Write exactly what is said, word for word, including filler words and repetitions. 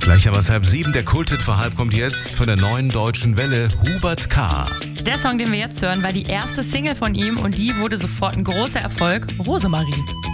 Gleich haben wir es halb sieben. Der Kulthit für halb kommt jetzt von der neuen deutschen Welle, Hubert K. Der Song, den wir jetzt hören, war die erste Single von ihm und die wurde sofort ein großer Erfolg, Rosemarie.